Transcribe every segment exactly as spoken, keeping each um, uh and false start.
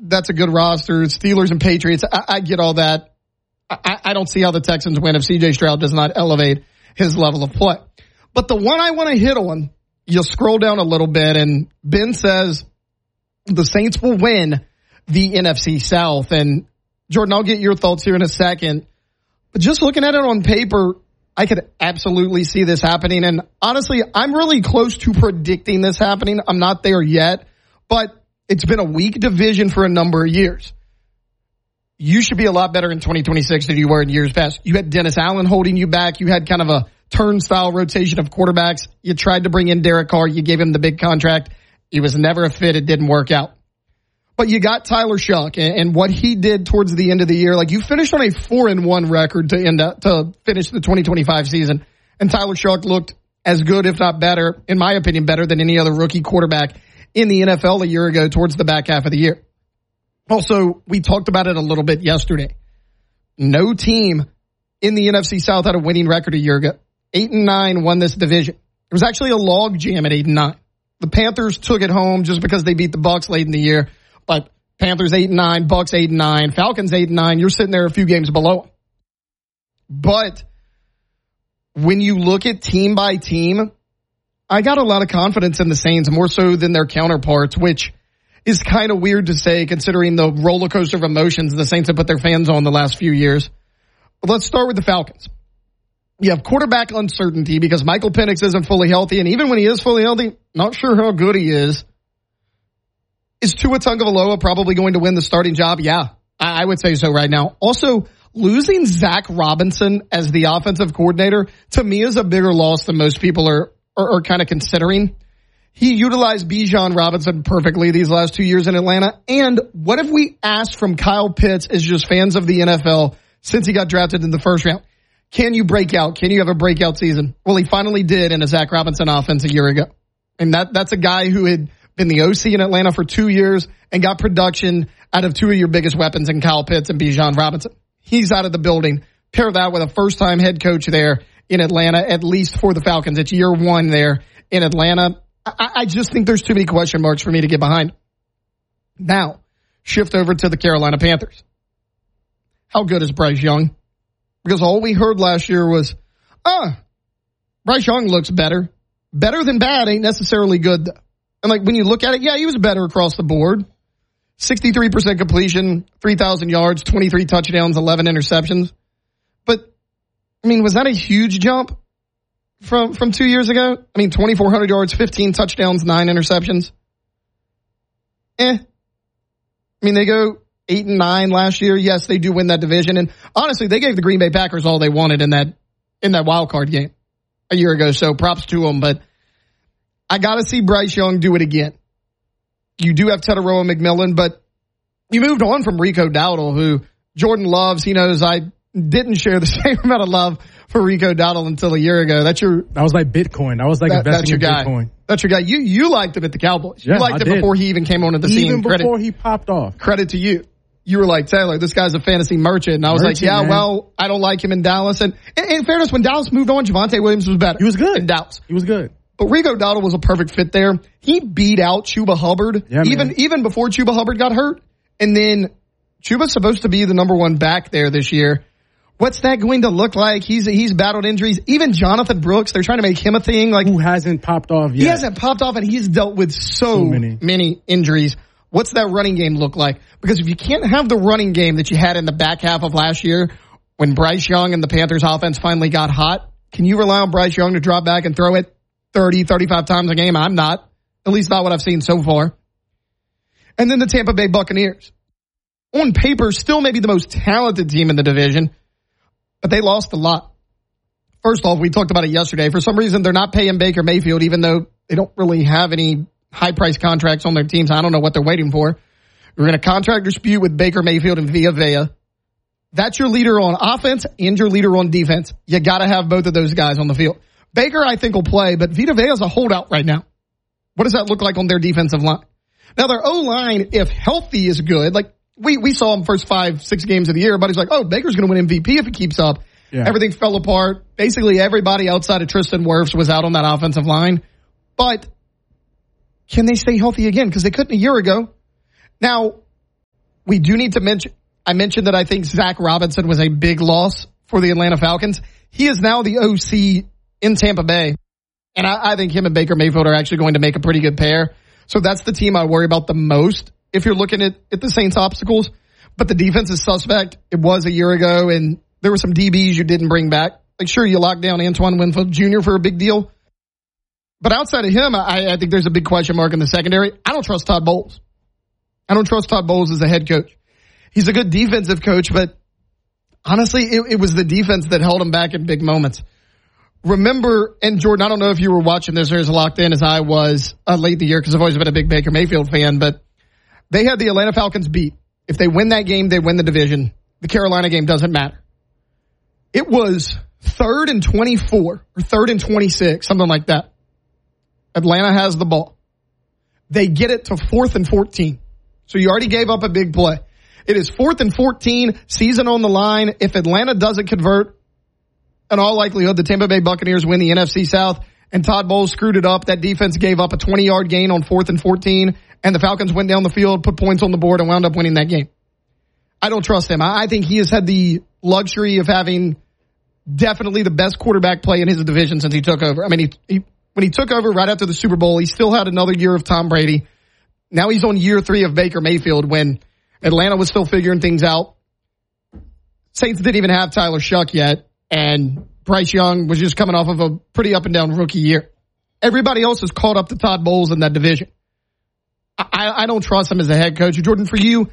that's a good roster. Steelers and Patriots, I, I get all that. I, I don't see how the Texans win if C J Stroud does not elevate his level of play. But the one I want to hit on, you'll scroll down a little bit, and Ben says the Saints will win the N F C South. And Jordan, I'll get your thoughts here in a second. But just looking at it on paper, I could absolutely see this happening. And honestly, I'm really close to predicting this happening. I'm not there yet, but it's been a weak division for a number of years. You should be a lot better in twenty twenty-six than you were in years past. You had Dennis Allen holding you back. You had kind of a turnstile rotation of quarterbacks. You tried to bring in Derek Carr. You gave him the big contract. He was never a fit. It didn't work out. But you got Tyler Shuck, and, and what he did towards the end of the year, like you finished on a four and one record to end up, to finish the twenty twenty-five season. And Tyler Shuck looked as good, if not better, in my opinion, better than any other rookie quarterback in the N F L a year ago towards the back half of the year. Also, we talked about it a little bit yesterday. No team in the N F C South had a winning record a year ago. Eight and nine won this division. It was actually a log jam at eight and nine. The Panthers took it home just because they beat the Bucs late in the year. But Panthers eight and nine, Bucs eight and nine, Falcons eight and nine. You're sitting there a few games below. But when you look at team by team, I got a lot of confidence in the Saints, more so than their counterparts, which is kind of weird to say considering the roller coaster of emotions the Saints have put their fans on the last few years. But let's start with the Falcons. You have quarterback uncertainty because Michael Penix isn't fully healthy, and even when he is fully healthy, not sure how good he is. Is Tua Tagovailoa probably going to win the starting job? Yeah, I would say so right now. Also, losing Zach Robinson as the offensive coordinator, to me, is a bigger loss than most people are, are, are kind of considering. He utilized Bijan Robinson perfectly these last two years in Atlanta. And what if we asked from Kyle Pitts as just fans of the N F L since he got drafted in the first round? Can you break out? Can you have a breakout season? Well, he finally did in a Zach Robinson offense a year ago. And that that's a guy who had been the O C in Atlanta for two years and got production out of two of your biggest weapons in Kyle Pitts and Bijan Robinson. He's out of the building. Pair that with a first-time head coach there in Atlanta, at least for the Falcons. It's year one there in Atlanta. I, I just think there's too many question marks for me to get behind. Now, shift over to the Carolina Panthers. How good is Bryce Young? Because all we heard last year was, ah, Bryce Young looks better. Better than bad ain't necessarily good, though. And like when you look at it, yeah, he was better across the board. sixty-three percent completion, three thousand yards, twenty-three touchdowns, eleven interceptions. But, I mean, was that a huge jump from from two years ago? I mean, twenty-four hundred yards, fifteen touchdowns, nine interceptions. Eh. I mean, they go eight and nine last year. Yes, they do win that division. And honestly, they gave the Green Bay Packers all they wanted in that in that wild card game a year ago. So props to them. But I got to see Bryce Young do it again. You do have Tetairoa McMillan, but you moved on from Rico Dowdle, who Jordan loves. He knows I didn't share the same amount of love for Rico Dowdle until a year ago. That's your. That was like Bitcoin. That was like that, investing that's your in guy. Bitcoin. That's your guy. You you liked him at the Cowboys. Yeah, you liked I it did. before he even came onto the Even scene. Even before Credit, he popped off. Credit to you. You were like, Taylor, this guy's a fantasy merchant. And I was merchant, like, yeah, man. well, I don't like him in Dallas. And in, in fairness, when Dallas moved on, Javonte Williams was better. He was good. In Dallas. He was good. But Rico Dowdle was a perfect fit there. He beat out Chuba Hubbard yeah, even man. even before Chuba Hubbard got hurt. And then Chuba's supposed to be the number one back there this year. What's that going to look like? He's he's battled injuries. Even Jonathan Brooks, they're trying to make him a thing. Like who hasn't popped off yet? He hasn't popped off, and he's dealt with so, so many. many injuries. What's that running game look like? Because if you can't have the running game that you had in the back half of last year when Bryce Young and the Panthers offense finally got hot, can you rely on Bryce Young to drop back and throw it thirty, thirty-five times a game? I'm not. At least not what I've seen so far. And then the Tampa Bay Buccaneers. On paper, still maybe the most talented team in the division, but they lost a lot. First off, we talked about it yesterday. For some reason, they're not paying Baker Mayfield, even though they don't really have any high-priced contracts on their teams. I don't know what they're waiting for. You're in a contract dispute with Baker Mayfield and Vita Vea. That's your leader on offense and your leader on defense. You got to have both of those guys on the field. Baker, I think, will play, but Vita Vea is a holdout right now. What does that look like on their defensive line? Now, their O-line, if healthy, is good. Like, we, we saw him first five, six games of the year. Everybody's like, oh, Baker's going to win M V P if he keeps up. Yeah. Everything fell apart. Basically, everybody outside of Tristan Wirfs was out on that offensive line. But can they stay healthy again? Because they couldn't a year ago. Now, we do need to mention, I mentioned that I think Zach Robinson was a big loss for the Atlanta Falcons. He is now the O C in Tampa Bay. And I, I think him and Baker Mayfield are actually going to make a pretty good pair. So that's the team I worry about the most if you're looking at, at the Saints obstacles. But the defense is suspect. It was a year ago, and there were some D Bs you didn't bring back. Like, sure, you locked down Antoine Winfield Junior for a big deal. But outside of him, I, I think there's a big question mark in the secondary. I don't trust Todd Bowles. I don't trust Todd Bowles as a head coach. He's a good defensive coach, but honestly, it, it was the defense that held him back in big moments. Remember, and Jordan, I don't know if you were watching this or as locked in as I was uh, late in the year because I've always been a big Baker Mayfield fan, but they had the Atlanta Falcons beat. If they win that game, they win the division. The Carolina game doesn't matter. It was third and twenty-four or third and twenty-six, something like that. Atlanta has the ball. They get it to fourth and fourteen. So you already gave up a big play. It is fourth and fourteen, season on the line. If Atlanta doesn't convert, in all likelihood, the Tampa Bay Buccaneers win the N F C South, and Todd Bowles screwed it up. That defense gave up a twenty-yard gain on fourth and fourteen, and the Falcons went down the field, put points on the board, and wound up winning that game. I don't trust him. I think he has had the luxury of having definitely the best quarterback play in his division since he took over. I mean, he, he when he took over right after the Super Bowl, he still had another year of Tom Brady. Now he's on year three of Baker Mayfield when Atlanta was still figuring things out. Saints didn't even have Tyler Shuck yet, and Bryce Young was just coming off of a pretty up-and-down rookie year. Everybody else is caught up to Todd Bowles in that division. I, I don't trust him as a head coach. Jordan, for you,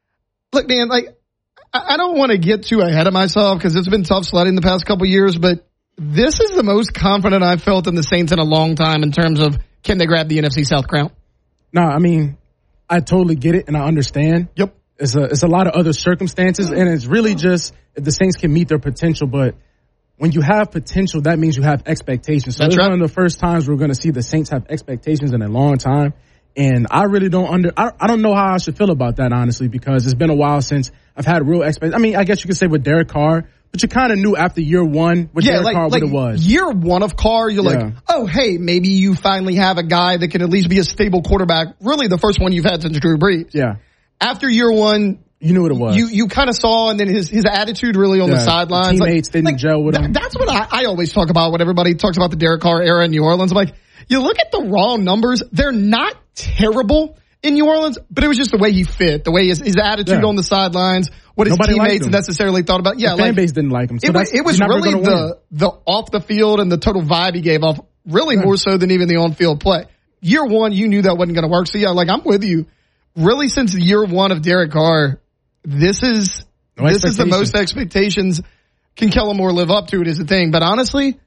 look, man, like, I don't want to get too ahead of myself because it's been tough sledding the past couple years, but this is the most confident I've felt in the Saints in a long time in terms of can they grab the N F C South crown. No, I mean, I totally get it and I understand. Yep. It's a, it's a lot of other circumstances, and it's really just if the Saints can meet their potential, but when you have potential, that means you have expectations. So That's it's right. one of the first times we're going to see the Saints have expectations in a long time. And I really don't under, I, I don't know how I should feel about that, honestly, because it's been a while since I've had real expectations. I mean, I guess you could say with Derek Carr, but you kind of knew after year one with Yeah, Derek like, Carr like what it was. year one of Carr, you're Yeah. like, oh, hey, maybe you finally have a guy that can at least be a stable quarterback. Really the first one you've had since Drew Brees. Yeah. After year one, You knew what it was. You you kind of saw, and then his his attitude really on Yeah, the sidelines. teammates like, didn't like, gel with th- him. That's what I, I always talk about when everybody talks about the Derek Carr era in New Orleans. I'm like, you look at the raw numbers; they're not terrible in New Orleans, but it was just the way he fit, the way his, his attitude Yeah. on the sidelines, what his Nobody liked teammates him. necessarily thought about. Yeah, the fan like base didn't like him. So it was that's- it was you're never really gonna win. the the off the field and the total vibe he gave off. Really Yeah. more so than even the on field play. Year one, you knew that wasn't going to work. So yeah, like I'm with you. Really, since year one of Derek Carr, this is No this is the expectations. most expectations can Kellamore live up to it is the thing. But honestly,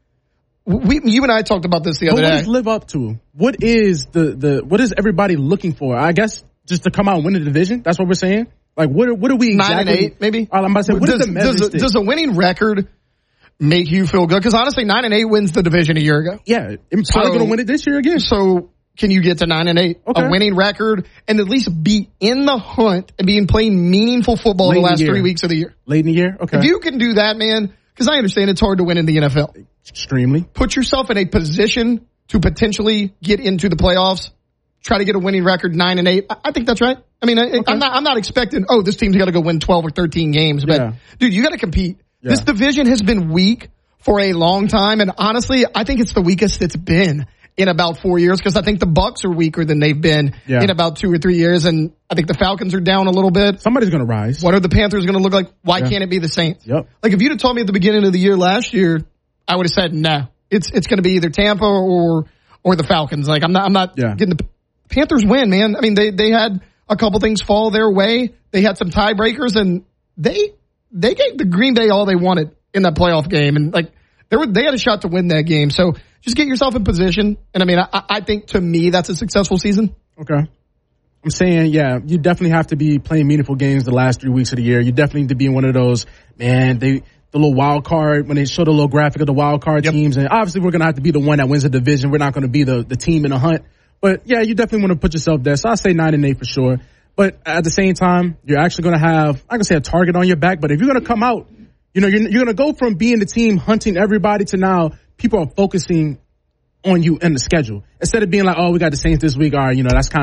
we you and I talked about this the But other what day. does live up to? What is the, the what is everybody looking for? I guess just to come out and win the division. That's what we're saying. Like what are, what are we exactly? Nine and eight, maybe. I'm about to say, what does, is the measure does, a, stick? does a winning record make you feel good? Because honestly, nine and eight wins the division a year ago. Yeah, I'm probably So- going to win it this year again. So can you get to nine and eight, Okay. a winning record, and at least be in the hunt and being playing meaningful football Late the in the last year. three weeks of the year? Late in the year? Okay. If you can do that, man, because I understand it's hard to win in the N F L. Extremely. Put yourself in a position to potentially get into the playoffs. Try to get a winning record, nine and eight. I, I think that's right. I mean, I, I'm not. I'm not expecting. Oh, this team's got to go win twelve or thirteen games. But Yeah. dude, you got to compete. Yeah. This division has been weak for a long time, and honestly, I think it's the weakest it's been in about four years. Because I think the Bucks are weaker than they've been Yeah. in about two or three years, and I think the Falcons are down a little bit. Somebody's going to rise. What are the Panthers going to look like? Why Yeah. can't it be the Saints? Yep. Like if you'd have told me at the beginning of the year last year, I would have said no. It's it's going to be either Tampa or or the Falcons. Like I'm not I'm not Yeah. getting the Panthers win, man. I mean they they had a couple things fall their way. They had some tiebreakers and they they gave the Green Bay all they wanted in that playoff game, and like they were they had a shot to win that game. So just get yourself in position. And I mean I, I think to me that's a successful season. Okay. I'm saying, yeah, you definitely have to be playing meaningful games the last three weeks of the year. You definitely need to be in one of those, man, they, the little wild card, when they show the little graphic of the wild card Yep. teams. And obviously we're going to have to be the one that wins the division. We're not going to be the, the team in the hunt. But yeah, you definitely want to put yourself there. So I'll say nine and eight for sure. But at the same time, you're actually going to have, I can say a target on your back. But if you're going to come out, you know, you're, you're going to go from being the team hunting everybody to now people are focusing on you in the schedule. Instead of being like, oh, we got the Saints this week. All right, you know, that's kind of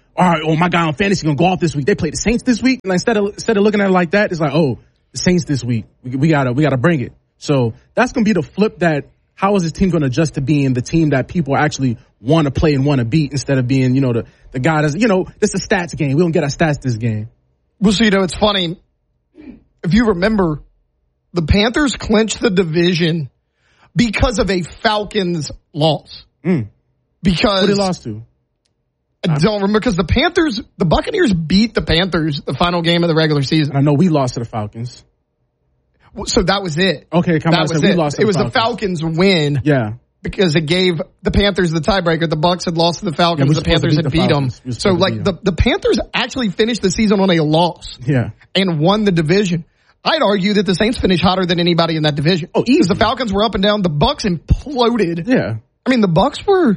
all right, oh, my guy on fantasy going to go off this week. They play the Saints this week. And instead of, instead of looking at it like that, it's like, oh, the Saints this week. We, we gotta, we gotta bring it. So that's going to be the flip that how is this team going to adjust to being the team that people actually want to play and want to beat instead of being, you know, the, the guy that's, you know, it's a stats game. We don't get our stats this game. Well, so, you know, it's funny. If you remember, the Panthers clinched the division because of a Falcons loss. Mm. Because who they lost to? I don't remember, because the Panthers, the Buccaneers beat the Panthers the final game of the regular season. I know we lost to the Falcons. So that was it. Okay, come that on. Was we it lost to it the was Falcons. the Falcons win. Yeah. Because it gave the Panthers the tiebreaker. The Bucs had lost to the Falcons. Yeah, the Panthers had beat, beat the them. So, like, the, the Panthers actually finished the season on a loss. Yeah. And won the division. I'd argue that the Saints finished hotter than anybody in that division. Oh, easy. Because the Falcons were up and down. The Bucs imploded. Yeah. I mean, the Bucs were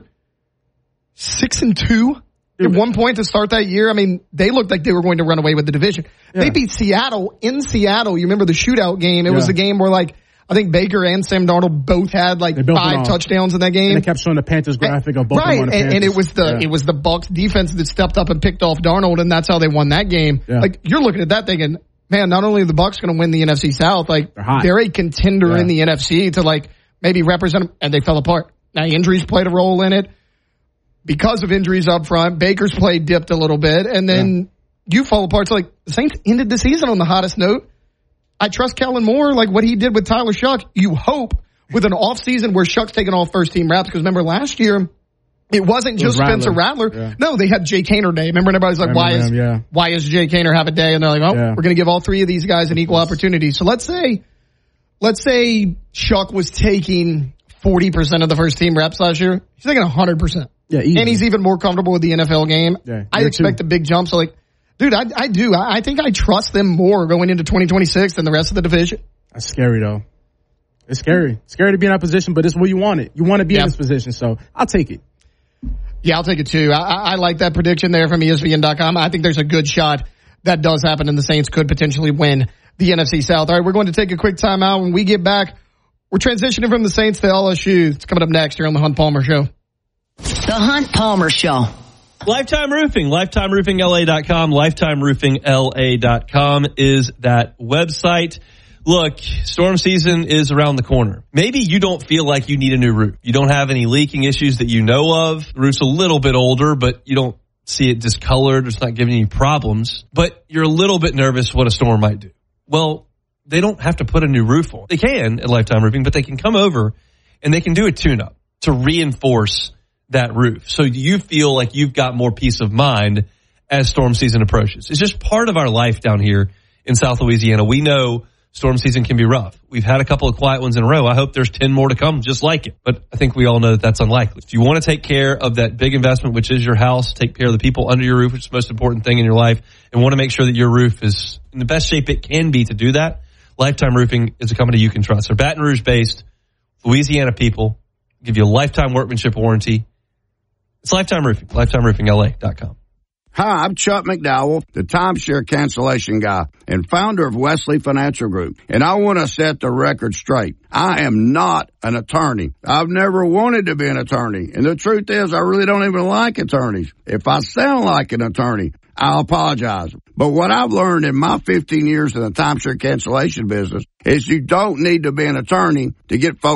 six and two. At one point to start that year, I mean, they looked like they were going to run away with the division. Yeah. They beat Seattle in Seattle. You remember the shootout game? It yeah. was a game where, like, I think Baker and Sam Darnold both had like five touchdowns in that game. And they kept showing the Panthers graphic of both right. of them on the and, Panthers. and it was the yeah. it was the Bucs defense that stepped up and picked off Darnold, and that's how they won that game. Yeah. Like, you're looking at that thinking, man, not only are the Bucs going to win the N F C South, like they're, they're a contender yeah. in the N F C to like maybe represent them, and they fell apart. Now injuries played a role in it. Because of injuries up front, Baker's play dipped a little bit, and then yeah. you fall apart. So, like, the Saints ended the season on the hottest note. I trust Kellen Moore, like what he did with Tyler Shuck. You hope with an offseason where Shuck's taking all first-team reps, because remember last year, it wasn't just it was Spencer Rattler. Yeah. No, they had Jay Kaner Day. Remember, everybody's like, why is, him, yeah. why is Jay Kaner have a day? And they're like, oh, yeah. we're going to give all three of these guys an equal opportunity. So let's say, let's say Shuck was taking forty percent of the first-team reps last year. He's taking one hundred percent. Yeah, easy. And he's even more comfortable with the N F L game. Yeah, I expect too. a big jump. So, like, dude, I, I do. I, I think I trust them more going into twenty twenty-six than the rest of the division. That's scary, though. It's scary. It's scary to be in that position, but it's where you want it. You want to be yeah. in this position, so I'll take it. Yeah, I'll take it, too. I, I like that prediction there from E S P N dot com. I think there's a good shot that does happen, and the Saints could potentially win the N F C South. All right, we're going to take a quick timeout. When we get back, we're transitioning from the Saints to L S U. It's coming up next here on the Hunt Palmer Show. The Hunt Palmer Show. Lifetime Roofing, lifetime roofing L A dot com, lifetime roofing L A dot com is that website. Look, storm season is around the corner. Maybe you don't feel like you need a new roof. You don't have any leaking issues that you know of. The roof's a little bit older, but you don't see it discolored. It's not giving you problems. But you're a little bit nervous what a storm might do. Well, they don't have to put a new roof on. They can at Lifetime Roofing, but they can come over and they can do a tune-up to reinforce that roof. So you feel like you've got more peace of mind as storm season approaches. It's just part of our life down here in South Louisiana. We know storm season can be rough. We've had a couple of quiet ones in a row. I hope there's ten more to come just like it. But I think we all know that that's unlikely. If you want to take care of that big investment, which is your house, take care of the people under your roof, which is the most important thing in your life, and want to make sure that your roof is in the best shape it can be to do that, Lifetime Roofing is a company you can trust. They're Baton Rouge-based, Louisiana people, give you a lifetime workmanship warranty. It's Lifetime Roofing, lifetime roofing L A dot com. Hi, I'm Chuck McDowell, the timeshare cancellation guy and founder of Wesley Financial Group. And I want to set the record straight. I am not an attorney. I've never wanted to be an attorney. And the truth is, I really don't even like attorneys. If I sound like an attorney, I'll apologize. But what I've learned in my fifteen years in the timeshare cancellation business is you don't need to be an attorney to get folks